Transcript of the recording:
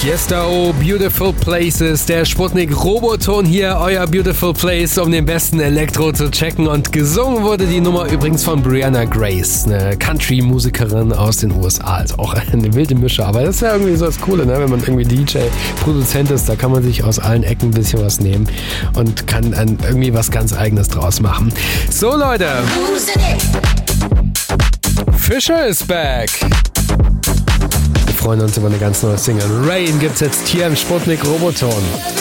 Tiesto, Beautiful Places, der Sputnik Roboton hier, euer Beautiful Place, um den besten Elektro zu checken. Und gesungen wurde die Nummer übrigens von Brianna Grace, eine Country-Musikerin aus den USA. Also auch eine wilde Mische, aber das ist ja irgendwie so das Coole, ne? Wenn man irgendwie DJ, Produzent ist, da kann man sich aus allen Ecken ein bisschen was nehmen und kann dann irgendwie was ganz Eigenes draus machen. So Leute, Fisher is back. Wir freuen uns über eine ganz neue Single. Rain gibt's jetzt hier im Sputnik Roboton.